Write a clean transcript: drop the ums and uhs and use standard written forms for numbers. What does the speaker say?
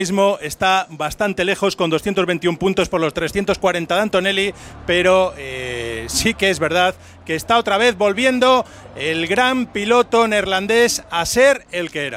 Mismo está bastante lejos con 221 puntos por los 340 de Antonelli, pero sí que es verdad que está otra vez volviendo el gran piloto neerlandés a ser el que era.